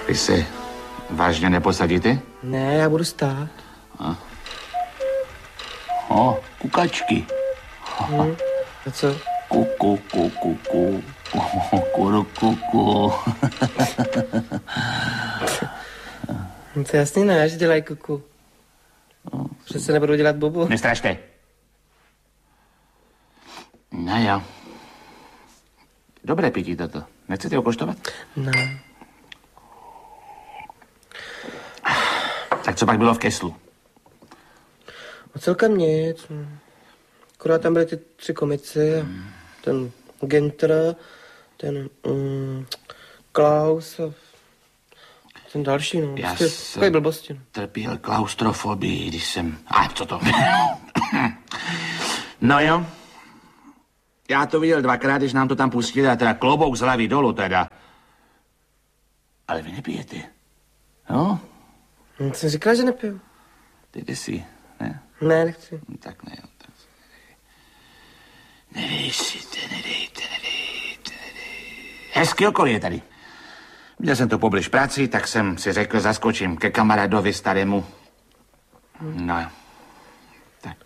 Vy se vážně neposadíte? Ne, já budu stát. Kukačky. A co? Kuku. To jasně ne, že dělají kuku. Že se nebudou dělat bobu. Nestrašte. No jo. Dobré pití toto. Nechcete ho koštovat? Ne. Tak co pak bylo v keslu? No celkem nic. Akorát tam byly ty 3 komici. Ten Ginter, ten Klaus a ten další, no. Já Takový blbosti. No. Trpěl klaustrofobii, když jsem... co to? No jo. Já to viděl 2krát, když nám to tam pustili, a teda klobouk z hlavy dolů teda. Ale vy nepijete, no? No, jsem říkala, že nepiju. Dejte si, ne? Ne, nechci. No, tak ne, tak nedejte. Hezký okolí je tady. Měl jsem to poblíž práci, tak jsem si řekl, zaskočím ke kamarádovi starému. No, tak.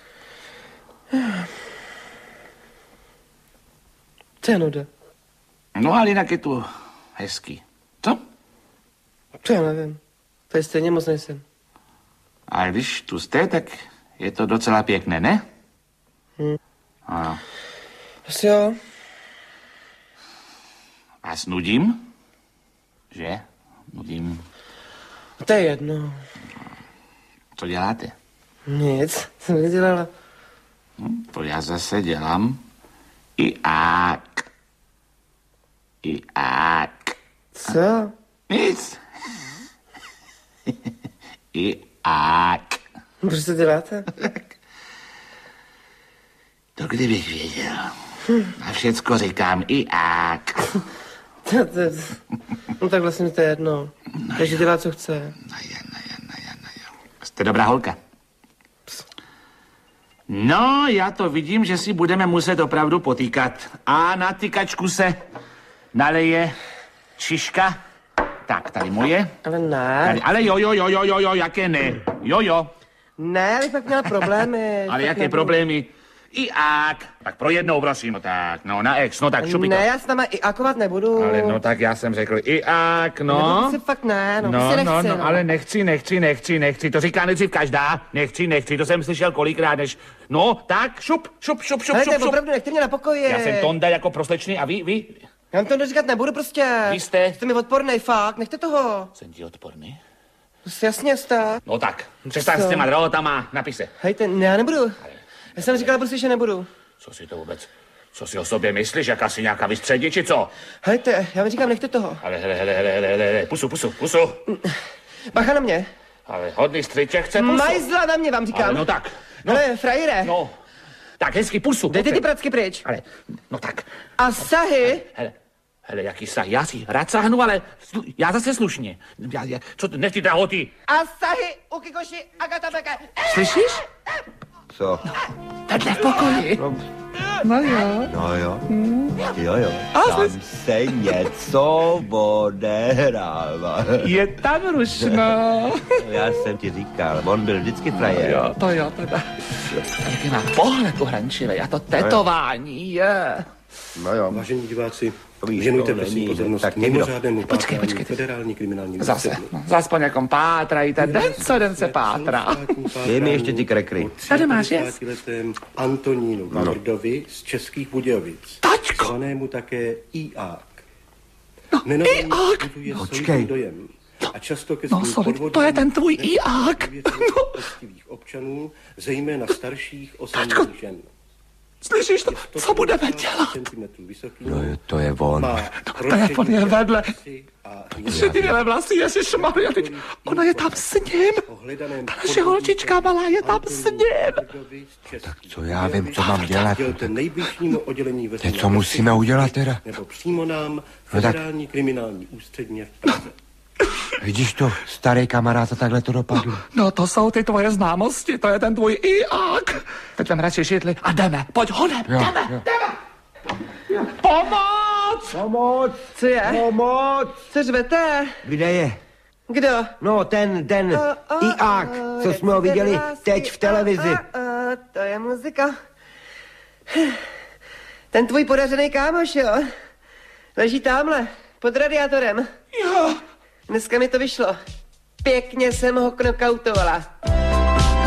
To je nuda. No, ale jinak je tu hezký. Co? To já nevím. To je stejně moc nejsem. A když tu jste, tak je to docela pěkné, ne? Ano. Asi jo. Vás nudím? Že? Nudím. To je jedno. Co děláte? Nic, jsem nedělala. To já zase dělám. Iák. Co? Nic. Iák. Proč to děláte? To kdybych věděl. A všecko říkám iák. No tak vlastně to je jedno. Každý dělá, co chce. No jo. Jste dobrá holka. No, já to vidím, že si budeme muset opravdu potýkat. A na tykačku se naleje šiška. Tak, tady moje. Ale ne. Tady, ale jo, jaké ne? Jo. Ne, ale pak měla problémy. Ale jaké problémy? Iák. Tak pro jednou, prosím, tak, no, na ex, no tak šupi to. Ne, já s náma iákovat nebudu. Ale no tak já jsem řekl iák, no. Nebudu si fakt ne, no, nechci, no, ale nechci, to říká nejdřív každá, nechci, to jsem slyšel kolikrát, než, no, tak, šup. Ale opravdu nechte mě na pokoji. Já jsem Tonda jako proslečný a vy? Já vám to říkat nebudu prostě. Vy jste mi odpornej, fakt, nechte toho. Jsem ti odporný? Jasně, stát. No tak, přestaň s těma drahotama, napise. Hejte, ne, já nebudu. Já jsem říkala prostě, že nebudu. Co si to vůbec, co si o sobě myslíš, jak asi nějaká vystředí, či co? Hejte, já vám říkám, nechte toho. Ale hele, pusu. Bacha na mě. Ale hodný střiček chce pusu. Majzla na mě, vám říkám. Ale no tak. No. Ale frajere. No, tak hezky pusu. Dejte ty pracky pryč. Ale, no tak. A sahy. Hele, jaký sah, já si rád sahnu, ale já zase slušně. Co, nech ty drahoty. A sahy, u Kikoši, Agata Beka. Slyšíš? Co? Takhle v pokoji. No jo. No jo. Jo. Tam se něco odehrává. Je tam rušno. Já jsem ti říkal, on byl vždycky frajer. Jo, to jo, teda. Jaký má pohled uhrančivý a to tetování je. No jo. Vážení diváci, věnujte prosím pozornost mimořádnému Počkej. federální kriminální Zase po někom pátrajíte, den co den se pátrá. Dej mi ještě ty krekry. Tady máš, jest. letem Antonínu Vardovi z Českých Budějovic. Tačko! Zvanému také Iák. No, Iák! Počkej. Dojem. A často ke svým podvodům, to je ten tvůj Iák. poctivých občanů, zejména starších osamělých žen. Slyšíš to? Co budeme dělat? No, to je on. No, telefon je vedle. Šedivě vlasy, ježišmarja, teď ona je tam s ním. Ta naše holčička malá je tam s ním. Tak co já vím, co mám dělat. Tak co musíme udělat teda? Nebo přímo nám federální kriminální ústředně v Praze. Vidíš to, starý kamarád, a takhle to dopadlo. No to jsou ty tvoje známosti, to je ten tvůj Iák. Teď vem radši židli a jdeme, pojď honem, jdeme. Pomoc! Pomoc! Pomoc! Co je? Pomoc! Co řvete? Kde je? Kdo? No, ten Iák, co jsme ho viděli teď v televizi. To je muzika. Ten tvůj podařený kámoš, jo? Leží támhle, pod radiátorem. Jo. Dneska mi to vyšlo. Pěkně jsem ho knockoutovala.